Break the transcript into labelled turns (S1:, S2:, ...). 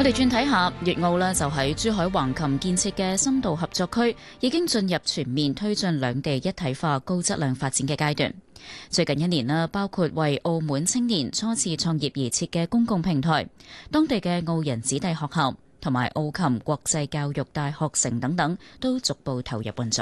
S1: 我哋轉睇下粵澳呢，就喺珠海橫琴建設嘅深度合作區已經進入全面推進兩地一體化高質量發展嘅階段。最近一年呢，包括為澳門青年初次創業而設嘅公共平台、當地嘅澳人子弟學校同埋澳琴國際教育大學城等等，都逐步投入運作。